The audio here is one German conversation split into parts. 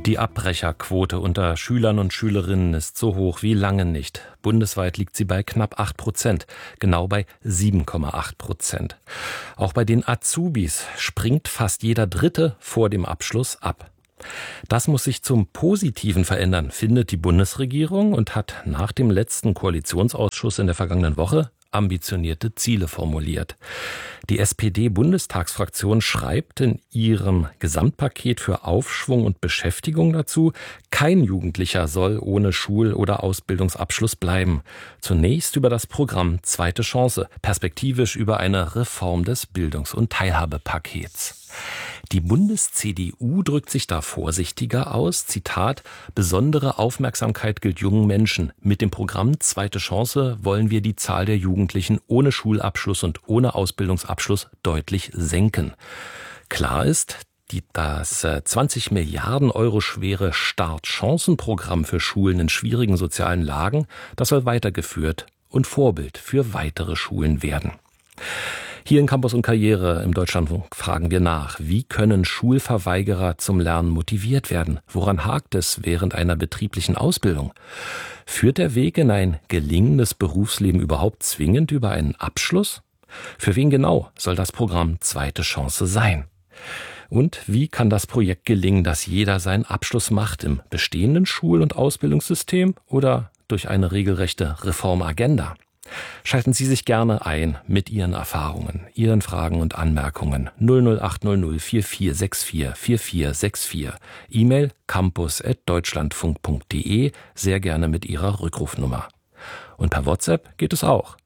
Die Abbrecherquote unter Schülern und Schülerinnen ist so hoch wie lange nicht. Bundesweit liegt sie bei knapp 8%, genau bei 7,8%. Auch bei den Azubis springt fast jeder Dritte vor dem Abschluss ab. Das muss sich zum Positiven verändern, findet die Bundesregierung und hat nach dem letzten Koalitionsausschuss in der vergangenen Woche ambitionierte Ziele formuliert. Die SPD-Bundestagsfraktion schreibt in ihrem Gesamtpaket für Aufschwung und Beschäftigung dazu, kein Jugendlicher soll ohne Schul- oder Ausbildungsabschluss bleiben. Zunächst über das Programm Zweite Chance, perspektivisch über eine Reform des Bildungs- und Teilhabepakets. Die Bundes-CDU drückt sich da vorsichtiger aus. Zitat: Besondere Aufmerksamkeit gilt jungen Menschen. Mit dem Programm Zweite Chance wollen wir die Zahl der Jugendlichen ohne Schulabschluss und ohne Ausbildungsabschluss deutlich senken. Klar ist, das 20 Milliarden Euro schwere Startchancenprogramm für Schulen in schwierigen sozialen Lagen, das soll weitergeführt und Vorbild für weitere Schulen werden. Hier in Campus und Karriere im Deutschlandfunk fragen wir nach, wie können Schulverweigerer zum Lernen motiviert werden? Woran hakt es während einer betrieblichen Ausbildung? Führt der Weg in ein gelingendes Berufsleben überhaupt zwingend über einen Abschluss? Für wen genau soll das Programm Zweite Chance sein? Und wie kann das Projekt gelingen, dass jeder seinen Abschluss macht, im bestehenden Schul- und Ausbildungssystem oder durch eine regelrechte Reformagenda? Schalten Sie sich gerne ein mit Ihren Erfahrungen, Ihren Fragen und Anmerkungen. 00800 4464 4464. E-Mail campus@deutschlandfunk.de, sehr gerne mit Ihrer Rückrufnummer. Und per WhatsApp geht es auch.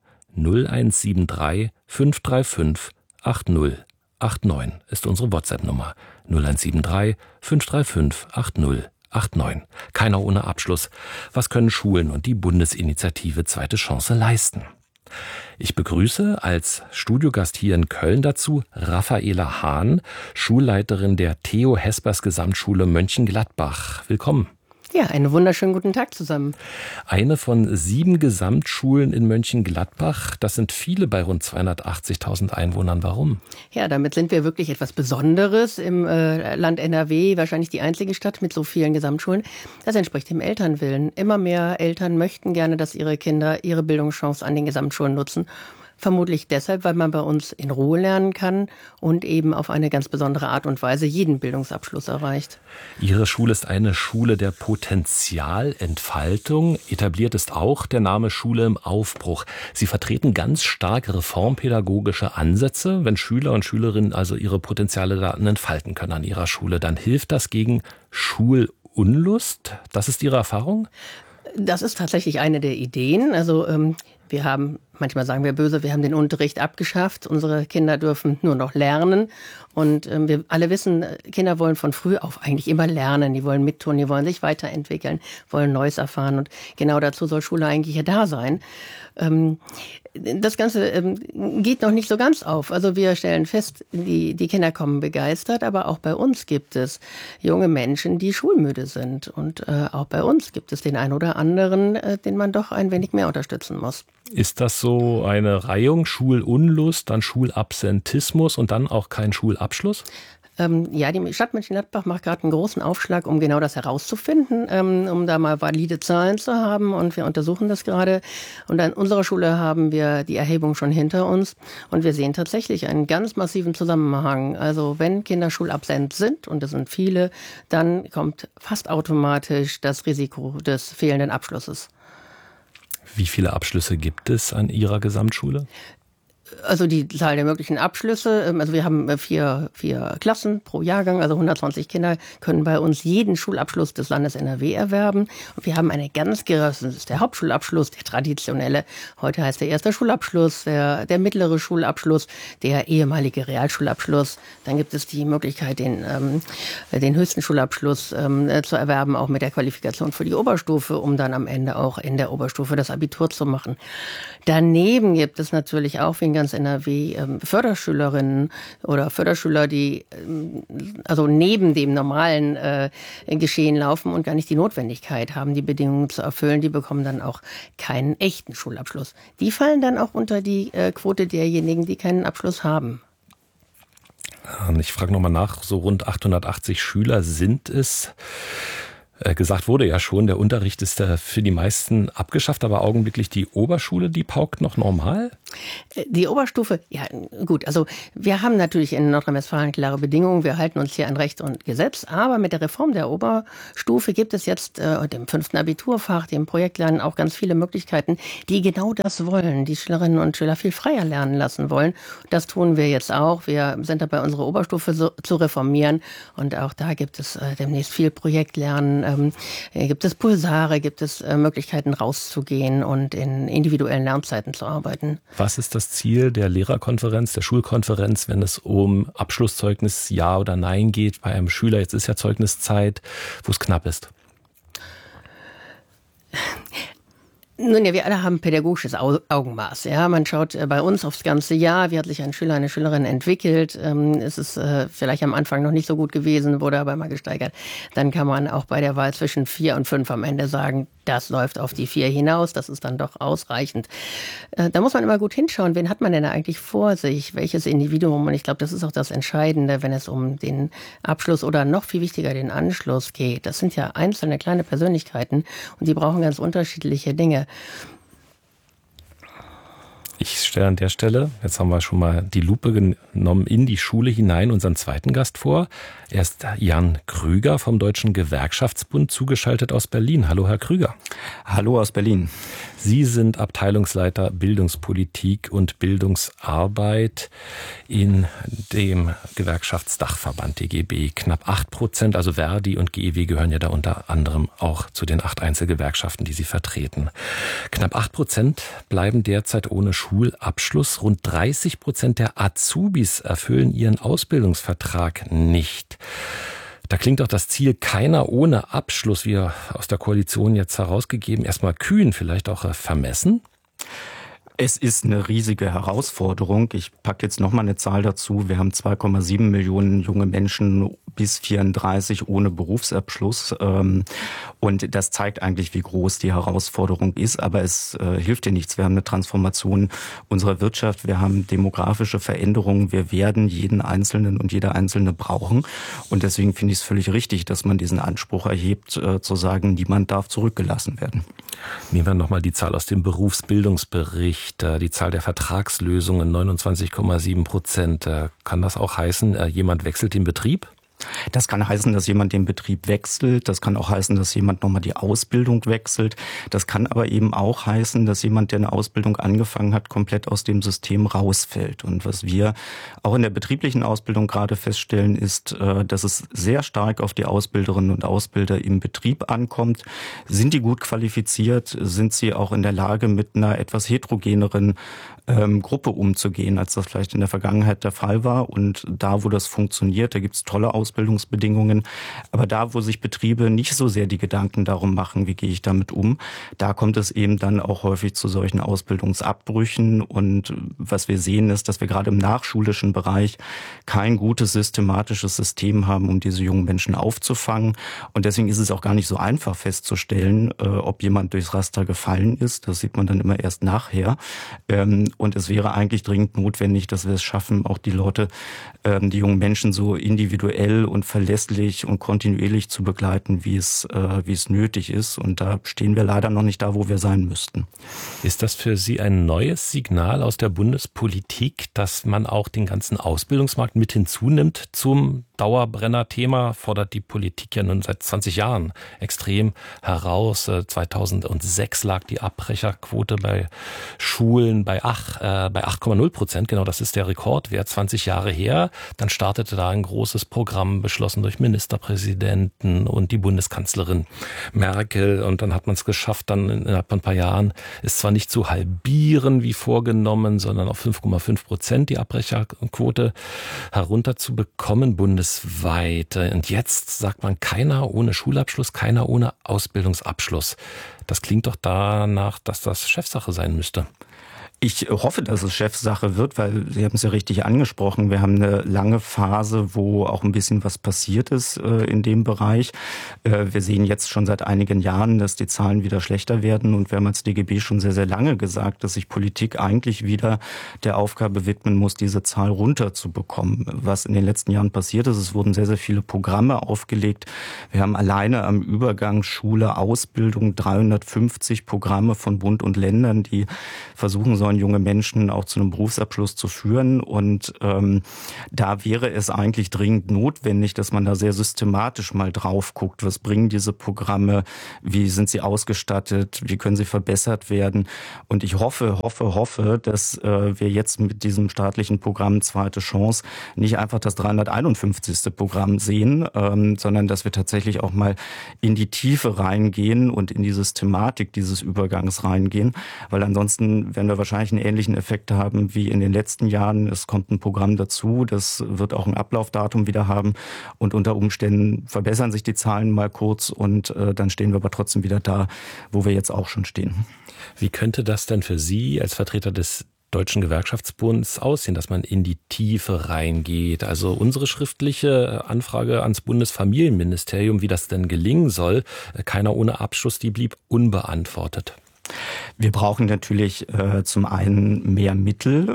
0173 535 8089 ist unsere WhatsApp-Nummer. 0173 535 8089. Keiner ohne Abschluss. Was können Schulen und die Bundesinitiative Zweite Chance leisten? Ich begrüße als Studiogast hier in Köln dazu Raffaela Hahn, Schulleiterin der Theo Hespers Gesamtschule Mönchengladbach. Willkommen. Ja, einen wunderschönen guten Tag zusammen. Eine von 7 Gesamtschulen in Mönchengladbach. Das sind viele bei rund 280.000 Einwohnern. Warum? Ja, damit sind wir wirklich etwas Besonderes im Land NRW. Wahrscheinlich die einzige Stadt mit so vielen Gesamtschulen. Das entspricht dem Elternwillen. Immer mehr Eltern möchten gerne, dass ihre Kinder ihre Bildungschance an den Gesamtschulen nutzen. Vermutlich deshalb, weil man bei uns in Ruhe lernen kann und eben auf eine ganz besondere Art und Weise jeden Bildungsabschluss erreicht. Ihre Schule ist eine Schule der Potenzialentfaltung. Etabliert ist auch der Name Schule im Aufbruch. Sie vertreten ganz stark reformpädagogische Ansätze. Wenn Schüler und Schülerinnen also ihre Potenziale dann entfalten können an ihrer Schule, dann hilft das gegen Schulunlust. Das ist Ihre Erfahrung? Das ist tatsächlich eine der Ideen. Also wir haben, manchmal sagen wir böse, wir haben den Unterricht abgeschafft. Unsere Kinder dürfen nur noch lernen. Und wir alle wissen, Kinder wollen von früh auf eigentlich immer lernen. Die wollen mittun, die wollen sich weiterentwickeln, wollen Neues erfahren. Und genau dazu soll Schule eigentlich ja da sein. Das Ganze geht noch nicht so ganz auf. Also wir stellen fest, die Kinder kommen begeistert, aber auch bei uns gibt es junge Menschen, die schulmüde sind. Und auch bei uns gibt es den einen oder anderen, den man doch ein wenig mehr unterstützen muss. Ist das so eine Reihung, Schulunlust, dann Schulabsentismus und dann auch kein Schulabschluss? Ja, die Stadt Mönchengladbach macht gerade einen großen Aufschlag, um genau das herauszufinden, um da mal valide Zahlen zu haben. Und wir untersuchen das gerade. Und an unserer Schule haben wir die Erhebung schon hinter uns. Und wir sehen tatsächlich einen ganz massiven Zusammenhang. Also wenn Kinder schulabsent sind, und das sind viele, dann kommt fast automatisch das Risiko des fehlenden Abschlusses. Wie viele Abschlüsse gibt es an Ihrer Gesamtschule? Also die Zahl der möglichen Abschlüsse, also wir haben vier Klassen pro Jahrgang, also 120 Kinder können bei uns jeden Schulabschluss des Landes NRW erwerben. Und wir haben eine das ist der Hauptschulabschluss, der traditionelle. Heute heißt der erste Schulabschluss, der mittlere Schulabschluss, der ehemalige Realschulabschluss. Dann gibt es die Möglichkeit, den höchsten Schulabschluss zu erwerben, auch mit der Qualifikation für die Oberstufe, um dann am Ende auch in der Oberstufe das Abitur zu machen. Daneben gibt es natürlich auch, wie in ganz NRW, Förderschülerinnen oder Förderschüler, die also neben dem normalen Geschehen laufen und gar nicht die Notwendigkeit haben, die Bedingungen zu erfüllen. Die bekommen dann auch keinen echten Schulabschluss. Die fallen dann auch unter die Quote derjenigen, die keinen Abschluss haben. Ich frage nochmal nach, so rund 880 Schüler sind es. Gesagt wurde ja schon, der Unterricht ist für die meisten abgeschafft, aber augenblicklich die Oberschule, die paukt noch normal? Die Oberstufe, ja gut, also wir haben natürlich in Nordrhein-Westfalen klare Bedingungen, wir halten uns hier an Recht und Gesetz, aber mit der Reform der Oberstufe gibt es jetzt dem 5. Abiturfach, dem Projektlernen auch ganz viele Möglichkeiten, die genau das wollen, die Schülerinnen und Schüler viel freier lernen lassen wollen. Das tun wir jetzt auch, wir sind dabei, unsere Oberstufe zu reformieren und auch da gibt es demnächst viel Projektlernen, gibt es Pulsare, gibt es Möglichkeiten rauszugehen und in individuellen Lernzeiten zu arbeiten. Was ist das Ziel der Lehrerkonferenz, der Schulkonferenz, wenn es um Abschlusszeugnis Ja oder Nein geht bei einem Schüler? Jetzt ist ja Zeugniszeit, wo es knapp ist. Nun ja, wir alle haben pädagogisches Augenmaß. Ja, man schaut bei uns aufs ganze Jahr, wie hat sich ein Schüler, eine Schülerin entwickelt. Es ist vielleicht am Anfang noch nicht so gut gewesen, wurde aber mal gesteigert. Dann kann man auch bei der Wahl zwischen 4 und 5 am Ende sagen, das läuft auf die 4 hinaus, das ist dann doch ausreichend. Da muss man immer gut hinschauen, wen hat man denn da eigentlich vor sich, welches Individuum. Und ich glaube, das ist auch das Entscheidende, wenn es um den Abschluss oder noch viel wichtiger den Anschluss geht. Das sind ja einzelne kleine Persönlichkeiten und die brauchen ganz unterschiedliche Dinge. Ich stelle an der Stelle, jetzt haben wir schon mal die Lupe genommen, in die Schule hinein unseren zweiten Gast vor. Er ist Jan Krüger vom Deutschen Gewerkschaftsbund, zugeschaltet aus Berlin. Hallo, Herr Krüger. Hallo aus Berlin. Sie sind Abteilungsleiter Bildungspolitik und Bildungsarbeit in dem Gewerkschaftsdachverband DGB. Knapp 8%, also Verdi und GEW gehören ja da unter anderem auch zu den 8 Einzelgewerkschaften, die Sie vertreten. Knapp 8% bleiben derzeit ohne Schulabschluss. Rund 30% der Azubis erfüllen ihren Ausbildungsvertrag nicht. Da klingt doch das Ziel keiner ohne Abschluss, wie aus der Koalition jetzt herausgegeben, erstmal kühn, vielleicht auch vermessen. Es ist eine riesige Herausforderung. Ich packe jetzt nochmal eine Zahl dazu. Wir haben 2,7 Millionen junge Menschen bis 34 ohne Berufsabschluss. Und das zeigt eigentlich, wie groß die Herausforderung ist. Aber es hilft dir nichts. Wir haben eine Transformation unserer Wirtschaft. Wir haben demografische Veränderungen. Wir werden jeden Einzelnen und jede Einzelne brauchen. Und deswegen finde ich es völlig richtig, dass man diesen Anspruch erhebt, zu sagen, niemand darf zurückgelassen werden. Nehmen wir nochmal die Zahl aus dem Berufsbildungsbericht. Die Zahl der Vertragslösungen 29,7%. Kann das auch heißen, jemand wechselt den Betrieb? Das kann heißen, dass jemand den Betrieb wechselt. Das kann auch heißen, dass jemand nochmal die Ausbildung wechselt. Das kann aber eben auch heißen, dass jemand, der eine Ausbildung angefangen hat, komplett aus dem System rausfällt. Und was wir auch in der betrieblichen Ausbildung gerade feststellen, ist, dass es sehr stark auf die Ausbilderinnen und Ausbilder im Betrieb ankommt. Sind die gut qualifiziert? Sind sie auch in der Lage, mit einer etwas heterogeneren Gruppe umzugehen, als das vielleicht in der Vergangenheit der Fall war? Und da, wo das funktioniert, da gibt es tolle Ausbildungsbedingungen. Aber da, wo sich Betriebe nicht so sehr die Gedanken darum machen, wie gehe ich damit um, da kommt es eben dann auch häufig zu solchen Ausbildungsabbrüchen. Und was wir sehen, ist, dass wir gerade im nachschulischen Bereich kein gutes systematisches System haben, um diese jungen Menschen aufzufangen. Und deswegen ist es auch gar nicht so einfach festzustellen, ob jemand durchs Raster gefallen ist. Das sieht man dann immer erst nachher. Und es wäre eigentlich dringend notwendig, dass wir es schaffen, auch die Leute, die jungen Menschen so individuell und verlässlich und kontinuierlich zu begleiten, wie es nötig ist. Und da stehen wir leider noch nicht da, wo wir sein müssten. Ist das für Sie ein neues Signal aus der Bundespolitik, dass man auch den ganzen Ausbildungsmarkt mit hinzunimmt zum Dauerbrenner-Thema? Fordert die Politik ja nun seit 20 Jahren extrem heraus. 2006 lag die Abbrecherquote bei Schulen bei 8,0%. Genau, das ist der Rekordwert, 20 Jahre her. Dann startete da ein großes Programm, beschlossen durch Ministerpräsidenten und die Bundeskanzlerin Merkel. Und dann hat man es geschafft, dann innerhalb von ein paar Jahren ist zwar nicht zu halbieren wie vorgenommen, sondern auf 5,5% die Abbrecherquote herunterzubekommen bundesweit. Und jetzt sagt man, keiner ohne Schulabschluss, keiner ohne Ausbildungsabschluss. Das klingt doch danach, dass das Chefsache sein müsste. Ich hoffe, dass es Chefsache wird, weil Sie haben es ja richtig angesprochen. Wir haben eine lange Phase, wo auch ein bisschen was passiert ist in dem Bereich. Wir sehen jetzt schon seit einigen Jahren, dass die Zahlen wieder schlechter werden. Und wir haben als DGB schon sehr, sehr lange gesagt, dass sich Politik eigentlich wieder der Aufgabe widmen muss, diese Zahl runterzubekommen. Was in den letzten Jahren passiert ist, es wurden sehr, sehr viele Programme aufgelegt. Wir haben alleine am Übergang Schule, Ausbildung 350 Programme von Bund und Ländern, die versuchen sollen, junge Menschen auch zu einem Berufsabschluss zu führen. Und da wäre es eigentlich dringend notwendig, dass man da sehr systematisch mal drauf guckt. Was bringen diese Programme? Wie sind sie ausgestattet? Wie können sie verbessert werden? Und ich hoffe, dass wir jetzt mit diesem staatlichen Programm Zweite Chance nicht einfach das 351. Programm sehen, sondern dass wir tatsächlich auch mal in die Tiefe reingehen und in die Systematik dieses Übergangs reingehen. Weil ansonsten werden wir wahrscheinlich einen ähnlichen Effekt haben wie in den letzten Jahren. Es kommt ein Programm dazu, das wird auch ein Ablaufdatum wieder haben und unter Umständen verbessern sich die Zahlen mal kurz und dann stehen wir aber trotzdem wieder da, wo wir jetzt auch schon stehen. Wie könnte das denn für Sie als Vertreter des Deutschen Gewerkschaftsbunds aussehen, dass man in die Tiefe reingeht? Also unsere schriftliche Anfrage ans Bundesfamilienministerium, wie das denn gelingen soll, keiner ohne Abschluss, die blieb unbeantwortet. Wir brauchen natürlich zum einen mehr Mittel.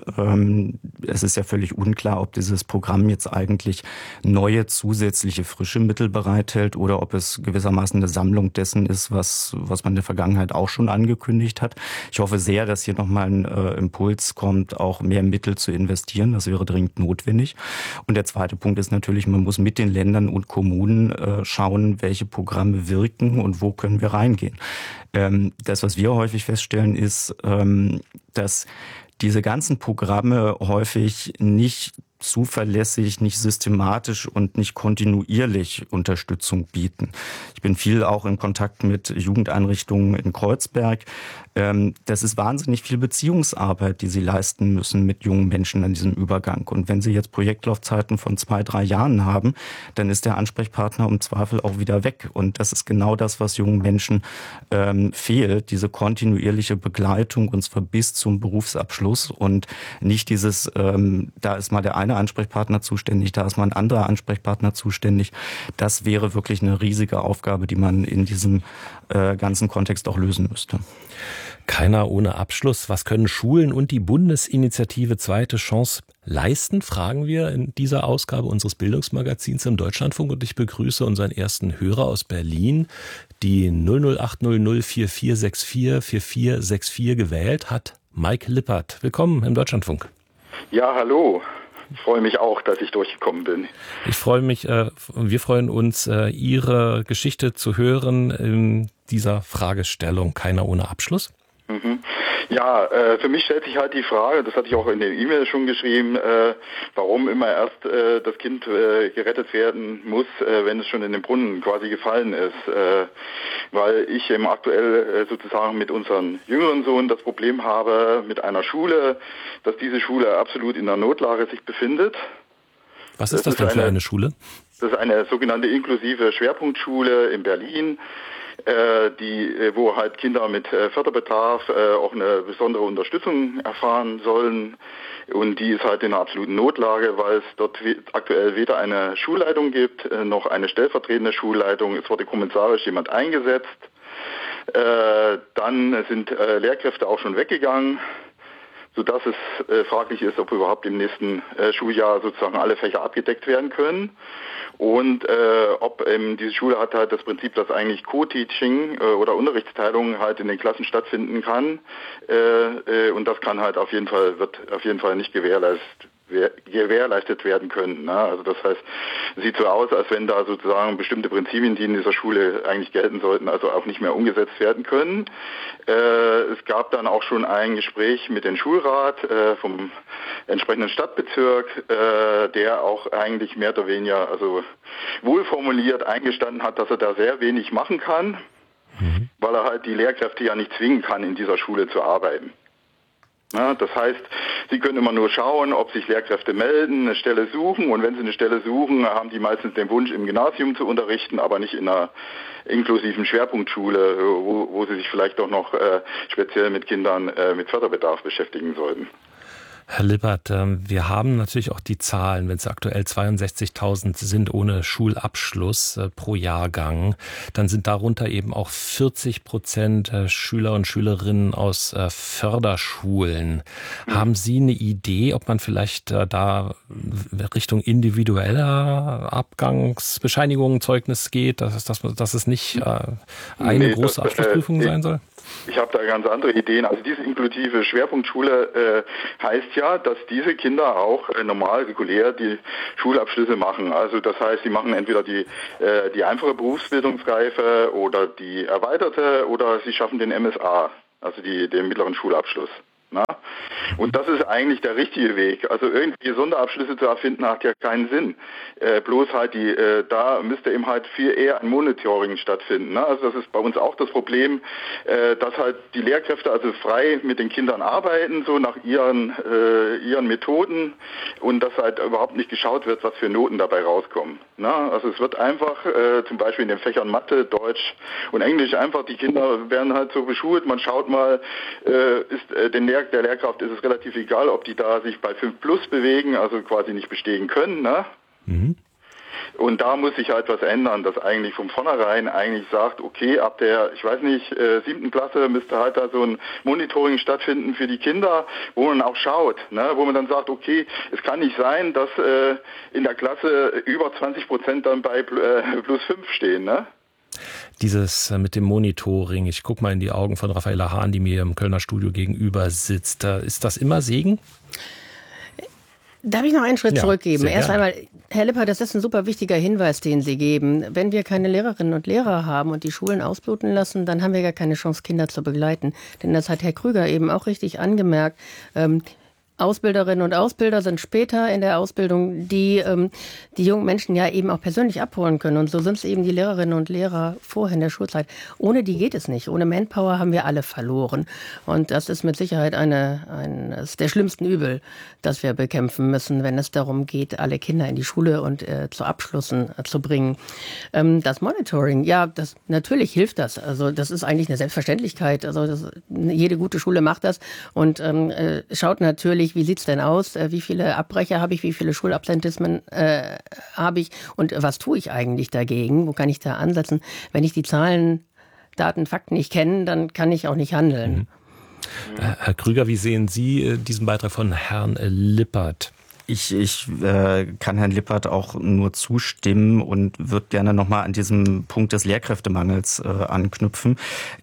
Es ist ja völlig unklar, ob dieses Programm jetzt eigentlich neue, zusätzliche, frische Mittel bereithält oder ob es gewissermaßen eine Sammlung dessen ist, was man in der Vergangenheit auch schon angekündigt hat. Ich hoffe sehr, dass hier nochmal ein Impuls kommt, auch mehr Mittel zu investieren. Das wäre dringend notwendig. Und der zweite Punkt ist natürlich, man muss mit den Ländern und Kommunen schauen, welche Programme wirken und wo können wir reingehen. Das, was wir häufig feststellen, ist, dass diese ganzen Programme häufig nicht zuverlässig, nicht systematisch und nicht kontinuierlich Unterstützung bieten. Ich bin viel auch in Kontakt mit Jugendeinrichtungen in Kreuzberg. Das ist wahnsinnig viel Beziehungsarbeit, die sie leisten müssen mit jungen Menschen an diesem Übergang. Und wenn sie jetzt Projektlaufzeiten von 2-3 Jahren haben, dann ist der Ansprechpartner im Zweifel auch wieder weg. Und das ist genau das, was jungen Menschen fehlt, diese kontinuierliche Begleitung und zwar bis zum Berufsabschluss und nicht dieses, da ist mal der eine Ansprechpartner zuständig, da ist mal ein anderer Ansprechpartner zuständig. Das wäre wirklich eine riesige Aufgabe, die man in diesem ganzen Kontext auch lösen müsste. Keiner ohne Abschluss. Was können Schulen und die Bundesinitiative Zweite Chance leisten, fragen wir in dieser Ausgabe unseres Bildungsmagazins im Deutschlandfunk. Und ich begrüße unseren ersten Hörer aus Berlin, die 0080044644464 gewählt hat. Mike Lippert. Willkommen im Deutschlandfunk. Ja, hallo. Ich freue mich auch, dass ich durchgekommen bin. Ich freue mich, wir freuen uns, Ihre Geschichte zu hören in dieser Fragestellung Keiner ohne Abschluss. Ja, für mich stellt sich halt die Frage, das hatte ich auch in den E-Mails schon geschrieben, warum immer erst das Kind gerettet werden muss, wenn es schon in den Brunnen quasi gefallen ist. Weil ich eben aktuell sozusagen mit unserem jüngeren Sohn das Problem habe mit einer Schule, dass diese Schule absolut in der Notlage sich befindet. Was ist das denn für eine Schule? Das ist eine sogenannte inklusive Schwerpunktschule in Berlin. Wo halt Kinder mit Förderbedarf auch eine besondere Unterstützung erfahren sollen. Und die ist halt in einer absoluten Notlage, weil es dort aktuell weder eine Schulleitung gibt, noch eine stellvertretende Schulleitung. Es wurde kommissarisch jemand eingesetzt. Dann sind Lehrkräfte auch schon weggegangen, sodass es fraglich ist, ob überhaupt im nächsten Schuljahr sozusagen alle Fächer abgedeckt werden können. Und ob diese Schule hat halt das Prinzip, dass eigentlich Co-Teaching oder Unterrichtsteilung halt in den Klassen stattfinden kann. Und das kann halt wird auf jeden Fall nicht gewährleistet werden können. Ne? Also das heißt, es sieht so aus, als wenn da sozusagen bestimmte Prinzipien, die in dieser Schule eigentlich gelten sollten, also auch nicht mehr umgesetzt werden können. Es gab dann auch schon ein Gespräch mit dem Schulrat vom entsprechenden Stadtbezirk, der auch eigentlich mehr oder weniger, also wohlformuliert eingestanden hat, dass er da sehr wenig machen kann, weil er halt die Lehrkräfte ja nicht zwingen kann, in dieser Schule zu arbeiten. Na, das heißt, Sie können immer nur schauen, ob sich Lehrkräfte melden, eine Stelle suchen, und wenn sie eine Stelle suchen, haben die meistens den Wunsch, im Gymnasium zu unterrichten, aber nicht in einer inklusiven Schwerpunktschule, wo sie sich vielleicht auch noch speziell mit Kindern mit Förderbedarf beschäftigen sollten. Herr Lippert, wir haben natürlich auch die Zahlen, wenn es aktuell 62.000 sind ohne Schulabschluss pro Jahrgang, dann sind darunter eben auch 40% Schüler und Schülerinnen aus Förderschulen. Haben Sie eine Idee, ob man vielleicht da Richtung individueller Abgangsbescheinigungen, Zeugnis geht, dass es nicht eine große Abschlussprüfung sein soll? Ich habe da ganz andere Ideen. Also diese inklusive Schwerpunktschule heißt ja, dass diese Kinder auch normal, regulär die Schulabschlüsse machen. Also das heißt, sie machen entweder die einfache Berufsbildungsreife oder die erweiterte, oder sie schaffen den MSA, also den mittleren Schulabschluss. Na? Und das ist eigentlich der richtige Weg. Also irgendwie Sonderabschlüsse zu erfinden, hat ja keinen Sinn. Bloß halt da müsste eben halt viel eher ein Monitoring stattfinden. Ne? Also das ist bei uns auch das Problem, dass halt die Lehrkräfte also frei mit den Kindern arbeiten, so nach ihren Methoden, und dass halt überhaupt nicht geschaut wird, was für Noten dabei rauskommen. Ne? Also es wird einfach zum Beispiel in den Fächern Mathe, Deutsch und Englisch einfach, die Kinder werden halt so beschult, man schaut mal, der Lehrkraft ist es relativ egal, ob die da sich bei 5+ bewegen, also quasi nicht bestehen können. Ne? Mhm. Und da muss sich halt was ändern, dass eigentlich von vornherein eigentlich sagt, okay, ab der, 7. Klasse müsste halt da so ein Monitoring stattfinden für die Kinder, wo man auch schaut, ne? Wo man dann sagt, okay, es kann nicht sein, dass in der Klasse über 20% dann bei +5 stehen, ne? Dieses mit dem Monitoring, ich gucke mal in die Augen von Raffaella Hahn, die mir im Kölner Studio gegenüber sitzt. Ist das immer Segen? Darf ich noch einen Schritt zurückgeben? Erst einmal, Herr Lippert, das ist ein super wichtiger Hinweis, den Sie geben. Wenn wir keine Lehrerinnen und Lehrer haben und die Schulen ausbluten lassen, dann haben wir gar keine Chance, Kinder zu begleiten. Denn das hat Herr Krüger eben auch richtig angemerkt. Ausbilderinnen und Ausbilder sind später in der Ausbildung, die jungen Menschen ja eben auch persönlich abholen können. Und so sind es eben die Lehrerinnen und Lehrer vorher in der Schulzeit. Ohne die geht es nicht. Ohne Manpower haben wir alle verloren. Und das ist mit Sicherheit eines der schlimmsten Übel, das wir bekämpfen müssen, wenn es darum geht, alle Kinder in die Schule und zu Abschlüssen zu bringen. Das Monitoring, natürlich hilft das. Also das ist eigentlich eine Selbstverständlichkeit. Also jede gute Schule macht das und schaut natürlich, wie sieht's denn aus? Wie viele Abbrecher habe ich? Wie viele Schulabsentismen habe ich? Und was tue ich eigentlich dagegen? Wo kann ich da ansetzen? Wenn ich die Zahlen, Daten, Fakten nicht kenne, dann kann ich auch nicht handeln. Herr Krüger, wie sehen Sie diesen Beitrag von Herrn Lippert? Ich kann Herrn Lippert auch nur zustimmen und würde gerne nochmal an diesem Punkt des Lehrkräftemangels anknüpfen.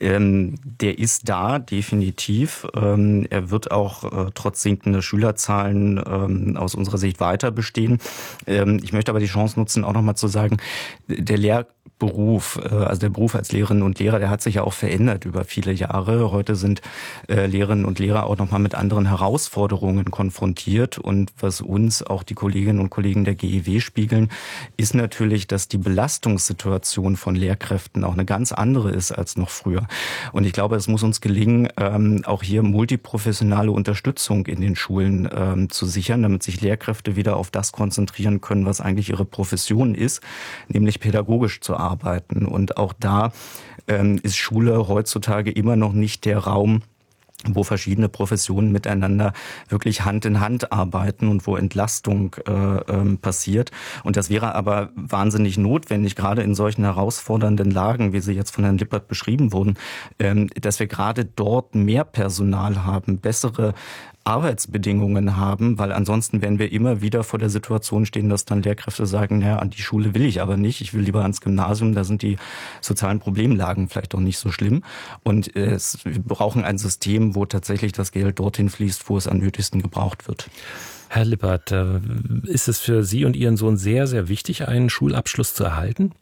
Der ist da, definitiv. Er wird auch trotz sinkender Schülerzahlen aus unserer Sicht weiter bestehen. Ich möchte aber die Chance nutzen, auch nochmal zu sagen, der Lehrberuf, also der Beruf als Lehrerinnen und Lehrer, der hat sich ja auch verändert über viele Jahre. Heute sind Lehrerinnen und Lehrer auch nochmal mit anderen Herausforderungen konfrontiert. Und was uns auch die Kolleginnen und Kollegen der GEW spiegeln, ist natürlich, dass die Belastungssituation von Lehrkräften auch eine ganz andere ist als noch früher. Und ich glaube, es muss uns gelingen, auch hier multiprofessionale Unterstützung in den Schulen zu sichern, damit sich Lehrkräfte wieder auf das konzentrieren können, was eigentlich ihre Profession ist, nämlich pädagogisch zu arbeiten. Und auch da ist Schule heutzutage immer noch nicht der Raum, wo verschiedene Professionen miteinander wirklich Hand in Hand arbeiten und wo Entlastung passiert. Und das wäre aber wahnsinnig notwendig, gerade in solchen herausfordernden Lagen, wie sie jetzt von Herrn Lippert beschrieben wurden, dass wir gerade dort mehr Personal haben, bessere Arbeitsbedingungen haben, weil ansonsten werden wir immer wieder vor der Situation stehen, dass dann Lehrkräfte sagen, naja, an die Schule will ich aber nicht, ich will lieber ans Gymnasium, da sind die sozialen Problemlagen vielleicht auch nicht so schlimm. Und wir brauchen ein System, wo tatsächlich das Geld dorthin fließt, wo es am nötigsten gebraucht wird. Herr Lippert, ist es für Sie und Ihren Sohn sehr, sehr wichtig, einen Schulabschluss zu erhalten?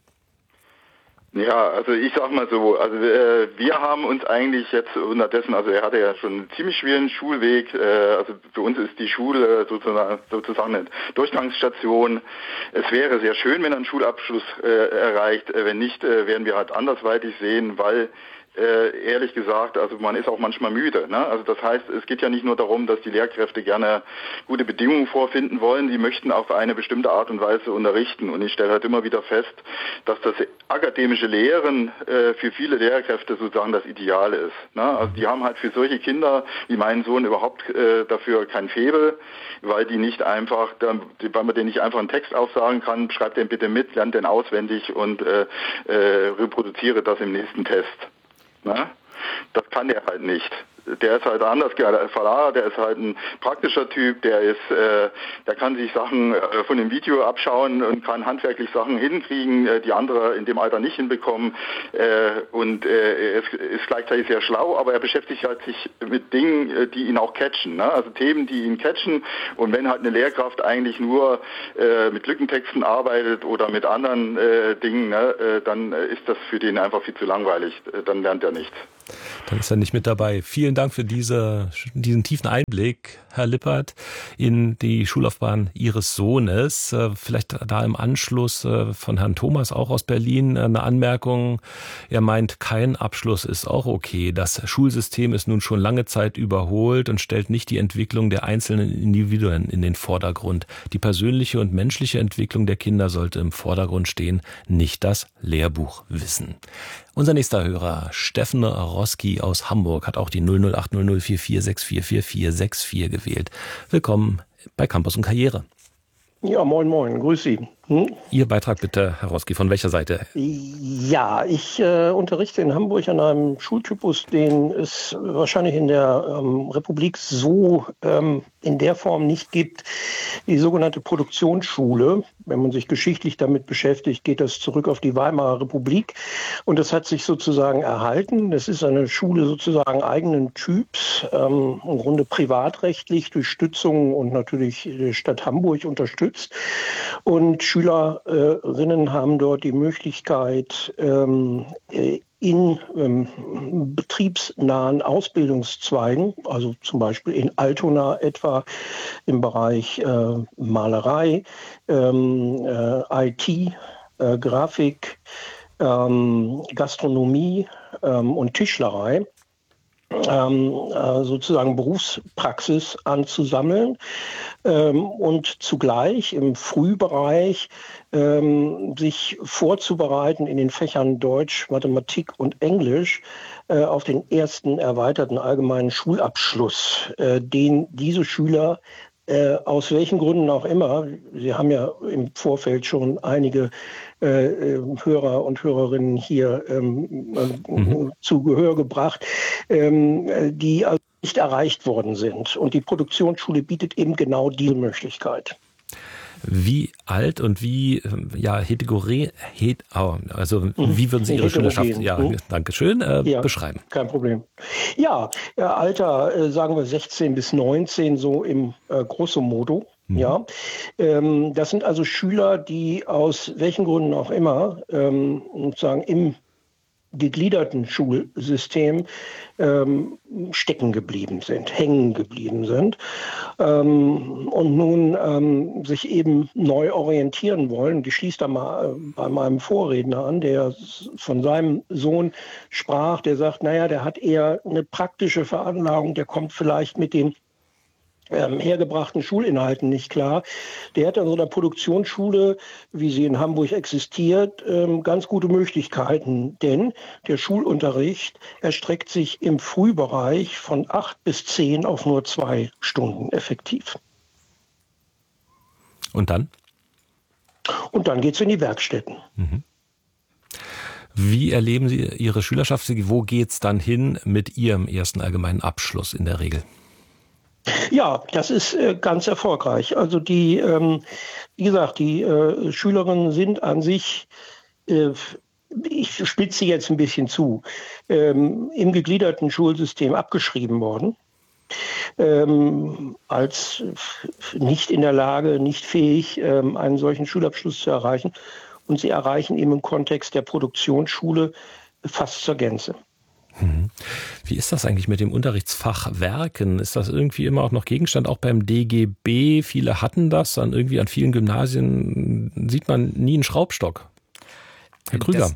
Ja, also ich sag mal so, also wir haben uns eigentlich jetzt unterdessen, also er hatte ja schon einen ziemlich schweren Schulweg, also für uns ist die Schule sozusagen eine Durchgangsstation. Es wäre sehr schön, wenn er einen Schulabschluss erreicht, wenn nicht, werden wir halt andersweitig sehen, weil ehrlich gesagt, also man ist auch manchmal müde. Ne? Also das heißt, es geht ja nicht nur darum, dass die Lehrkräfte gerne gute Bedingungen vorfinden wollen, die möchten auf eine bestimmte Art und Weise unterrichten. Und ich stelle halt immer wieder fest, dass das akademische Lehren für viele Lehrkräfte sozusagen das Ideal ist. Ne? Also die haben halt für solche Kinder wie mein Sohn überhaupt dafür kein Faible, weil die nicht einfach, weil man denen nicht einfach einen Text aufsagen kann, schreibt den bitte mit, lernt den auswendig und reproduziere das im nächsten Test. Na? Das kann der halt nicht. Der ist halt anders verlagert, der ist halt ein praktischer Typ, der kann sich Sachen von dem Video abschauen und kann handwerklich Sachen hinkriegen, die andere in dem Alter nicht hinbekommen. Und er ist gleichzeitig sehr schlau, aber er beschäftigt halt sich mit Dingen, die ihn auch catchen, ne? Also Themen, die ihn catchen. Und wenn halt eine Lehrkraft eigentlich nur mit Lückentexten arbeitet oder mit anderen Dingen, ne, dann ist das für den einfach viel zu langweilig. Dann lernt er nichts. Dann ist er nicht mit dabei. Vielen Dank für diesen tiefen Einblick, Herr Lippert, in die Schullaufbahn Ihres Sohnes. Vielleicht da im Anschluss von Herrn Thomas, auch aus Berlin, eine Anmerkung. Er meint, kein Abschluss ist auch okay. Das Schulsystem ist nun schon lange Zeit überholt und stellt nicht die Entwicklung der einzelnen Individuen in den Vordergrund. Die persönliche und menschliche Entwicklung der Kinder sollte im Vordergrund stehen, nicht das Lehrbuchwissen. Unser nächster Hörer, Steffen Roski aus Hamburg, hat auch die 0080044644464 gewählt. Willkommen bei Campus und Karriere. Ja, moin, moin, grüß Sie. Ihr Beitrag bitte, Herr Roski, von welcher Seite? Ja, ich unterrichte in Hamburg an einem Schultypus, den es wahrscheinlich in der Republik so in der Form nicht gibt, die sogenannte Produktionsschule. Wenn man sich geschichtlich damit beschäftigt, geht das zurück auf die Weimarer Republik und das hat sich sozusagen erhalten. Das ist eine Schule sozusagen eigenen Typs, im Grunde privatrechtlich durch Stützung und natürlich die Stadt Hamburg unterstützt. Und Schülerinnen haben dort die Möglichkeit, in betriebsnahen Ausbildungszweigen, also zum Beispiel in Altona etwa im Bereich Malerei, IT, Grafik, Gastronomie und Tischlerei, sozusagen Berufspraxis anzusammeln und zugleich im Frühbereich sich vorzubereiten in den Fächern Deutsch, Mathematik und Englisch auf den ersten erweiterten allgemeinen Schulabschluss, den diese Schüler aus welchen Gründen auch immer, Sie haben ja im Vorfeld schon einige Hörer und Hörerinnen hier zu Gehör gebracht, die also nicht erreicht worden sind. Und die Produktionsschule bietet eben genau diese Möglichkeit. Wie alt und wie wie würden Sie Ihre Schülerschaft, danke schön, beschreiben? Kein Problem. Ja, Alter, sagen wir 16 bis 19, so im grosso modo. Ja, das sind also Schüler, die aus welchen Gründen auch immer sozusagen im gegliederten Schulsystem stecken geblieben sind, hängen geblieben sind und nun sich eben neu orientieren wollen. Ich schließe da mal bei meinem Vorredner an, der von seinem Sohn sprach, der sagt, naja, der hat eher eine praktische Veranlagung, der kommt vielleicht mit den hergebrachten Schulinhalten nicht klar. Der hat an so einer Produktionsschule, wie sie in Hamburg existiert, ganz gute Möglichkeiten, denn der Schulunterricht erstreckt sich im Frühbereich von 8 bis 10 auf nur 2 Stunden effektiv. Und dann? Und dann geht's in die Werkstätten. Mhm. Wie erleben Sie Ihre Schülerschaft? Wo geht's dann hin mit Ihrem ersten allgemeinen Abschluss in der Regel? Ja, das ist ganz erfolgreich. Also wie gesagt, die Schülerinnen sind an sich, ich spitze jetzt ein bisschen zu, im gegliederten Schulsystem abgeschrieben worden, als nicht in der Lage, nicht fähig, einen solchen Schulabschluss zu erreichen. Und sie erreichen eben im Kontext der Produktionsschule fast zur Gänze. Wie ist das eigentlich mit dem Unterrichtsfach Werken? Ist das irgendwie immer auch noch Gegenstand, auch beim DGB? Viele hatten das, dann irgendwie an vielen Gymnasien sieht man nie einen Schraubstock. Herr Krüger.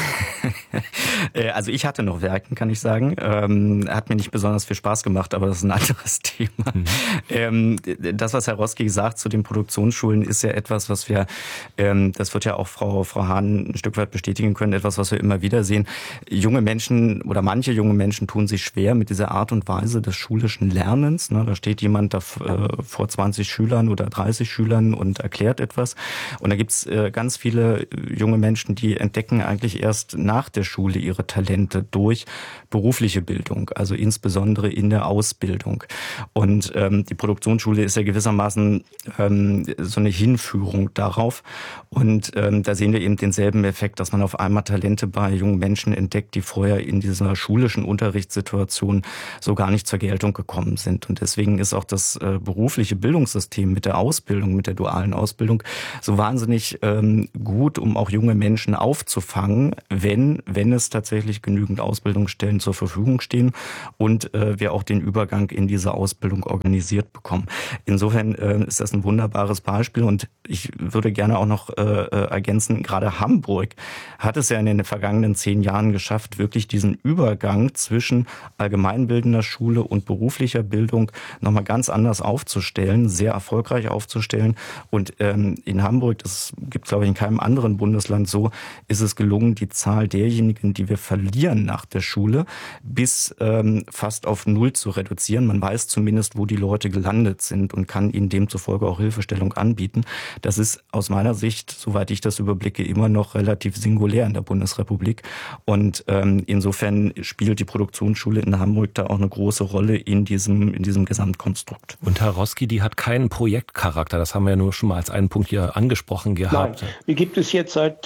Also ich hatte noch Werken, kann ich sagen. Hat mir nicht besonders viel Spaß gemacht, aber das ist ein anderes Thema. Das, was Herr Roski sagt zu den Produktionsschulen, ist ja etwas, was wir, das wird ja auch Frau Hahn ein Stück weit bestätigen können, etwas, was wir immer wieder sehen. Junge Menschen oder manche junge Menschen tun sich schwer mit dieser Art und Weise des schulischen Lernens. Da steht jemand da vor 20 Schülern oder 30 Schülern und erklärt etwas. Und da gibt's ganz viele junge Menschen, die entdecken eigentlich erst nach der Schule ihre Talente durch berufliche Bildung, also insbesondere in der Ausbildung. Und die Produktionsschule ist ja gewissermaßen so eine Hinführung darauf. Und da sehen wir eben denselben Effekt, dass man auf einmal Talente bei jungen Menschen entdeckt, die vorher in dieser schulischen Unterrichtssituation so gar nicht zur Geltung gekommen sind. Und deswegen ist auch das berufliche Bildungssystem mit der Ausbildung, mit der dualen Ausbildung so wahnsinnig gut, um auch junge Menschen aufzufangen, wenn es tatsächlich genügend Ausbildungsstellen zur Verfügung stehen und wir auch den Übergang in diese Ausbildung organisiert bekommen. Insofern ist das ein wunderbares Beispiel und ich würde gerne auch noch ergänzen, gerade Hamburg hat es ja in den vergangenen 10 Jahren geschafft, wirklich diesen Übergang zwischen allgemeinbildender Schule und beruflicher Bildung nochmal ganz anders aufzustellen, sehr erfolgreich aufzustellen. Und in Hamburg, das gibt es glaube ich in keinem anderen Bundesland so, ist es gelungen, die Zahl derjenigen, die wir verlieren nach der Schule, bis fast auf 0 zu reduzieren. Man weiß zumindest, wo die Leute gelandet sind und kann ihnen demzufolge auch Hilfestellung anbieten. Das ist aus meiner Sicht, soweit ich das überblicke, immer noch relativ singulär in der Bundesrepublik. Und insofern spielt die Produktionsschule in Hamburg da auch eine große Rolle in diesem Gesamtkonstrukt. Und Herr Roski, die hat keinen Projektcharakter. Das haben wir ja nur schon mal als einen Punkt hier angesprochen gehabt. Nein, die gibt es jetzt seit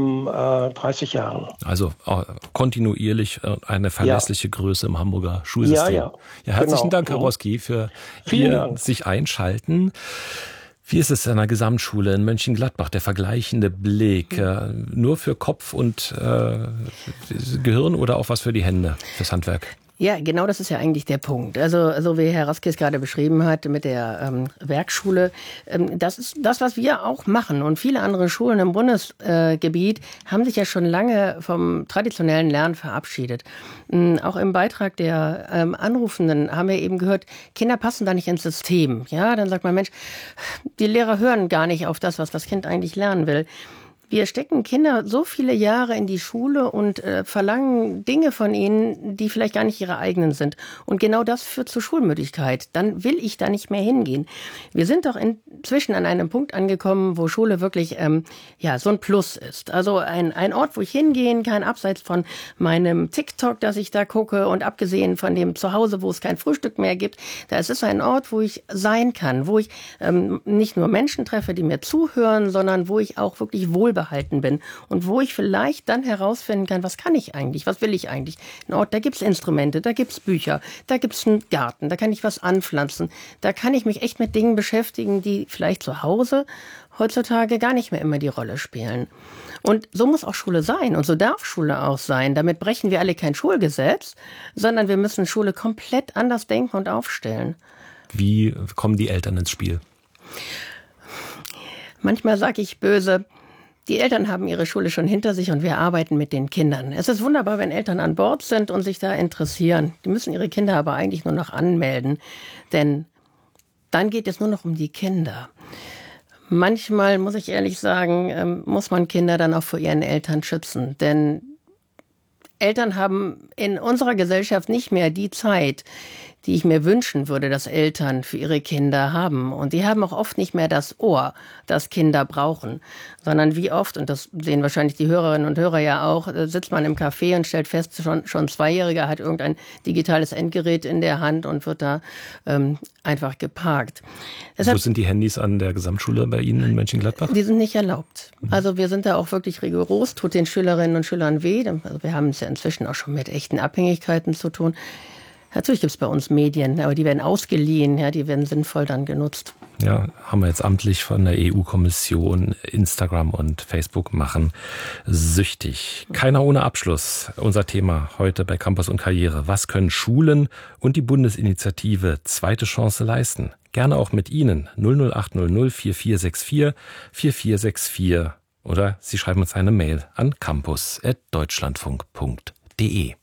30 Jahren. Also kontinuierlich eine verlässliche Größe im Hamburger Schulsystem. Ja, herzlichen Dank, Herr Roski, für Ihr sich einschalten. Wie ist es an der Gesamtschule in Mönchengladbach, der vergleichende Blick? Nur für Kopf und Gehirn oder auch was für die Hände, fürs Handwerk? Ja, genau, das ist ja eigentlich der Punkt. Also so wie Herr Roski es gerade beschrieben hat mit der Werkschule, das ist das, was wir auch machen. Und viele andere Schulen im Bundesgebiet haben sich ja schon lange vom traditionellen Lernen verabschiedet. Auch im Beitrag der Anrufenden haben wir eben gehört, Kinder passen da nicht ins System. Ja, dann sagt man, Mensch, die Lehrer hören gar nicht auf das, was das Kind eigentlich lernen will. Wir stecken Kinder so viele Jahre in die Schule und verlangen Dinge von ihnen, die vielleicht gar nicht ihre eigenen sind. Und genau das führt zur Schulmüdigkeit. Dann will ich da nicht mehr hingehen. Wir sind doch inzwischen an einem Punkt angekommen, wo Schule wirklich so ein Plus ist. Also ein Ort, wo ich hingehen kann, abseits von meinem TikTok, das ich da gucke und abgesehen von dem Zuhause, wo es kein Frühstück mehr gibt. Da ist es ein Ort, wo ich sein kann, wo ich nicht nur Menschen treffe, die mir zuhören, sondern wo ich auch wirklich wohlbehalten bin und wo ich vielleicht dann herausfinden kann, was kann ich eigentlich, was will ich eigentlich. Ein Ort, da gibt's Instrumente, da gibt's Bücher, da gibt's einen Garten, da kann ich was anpflanzen, da kann ich mich echt mit Dingen beschäftigen, die vielleicht zu Hause heutzutage gar nicht mehr immer die Rolle spielen. Und so muss auch Schule sein und so darf Schule auch sein. Damit brechen wir alle kein Schulgesetz, sondern wir müssen Schule komplett anders denken und aufstellen. Wie kommen die Eltern ins Spiel? Manchmal sage ich böse, die Eltern haben ihre Schule schon hinter sich und wir arbeiten mit den Kindern. Es ist wunderbar, wenn Eltern an Bord sind und sich da interessieren. Die müssen ihre Kinder aber eigentlich nur noch anmelden, denn dann geht es nur noch um die Kinder. Manchmal, muss ich ehrlich sagen, muss man Kinder dann auch vor ihren Eltern schützen, denn Eltern haben in unserer Gesellschaft nicht mehr die Zeit, die ich mir wünschen würde, dass Eltern für ihre Kinder haben. Und die haben auch oft nicht mehr das Ohr, das Kinder brauchen, sondern wie oft, und das sehen wahrscheinlich die Hörerinnen und Hörer ja auch, sitzt man im Café und stellt fest, schon Zweijähriger hat irgendein digitales Endgerät in der Hand und wird da einfach geparkt. Deshalb, wo sind die Handys an der Gesamtschule bei Ihnen in Mönchengladbach? Die sind nicht erlaubt. Also wir sind da auch wirklich rigoros, tut den Schülerinnen und Schülern weh. Also wir haben es ja inzwischen auch schon mit echten Abhängigkeiten zu tun. Natürlich gibt es bei uns Medien, aber die werden ausgeliehen, ja, die werden sinnvoll dann genutzt. Ja, haben wir jetzt amtlich von der EU-Kommission. Instagram und Facebook machen süchtig. Keiner ohne Abschluss. Unser Thema heute bei Campus und Karriere. Was können Schulen und die Bundesinitiative Zweite Chance leisten? Gerne auch mit Ihnen. 00800 4464 4464 Oder Sie schreiben uns eine Mail an campus@deutschlandfunk.de.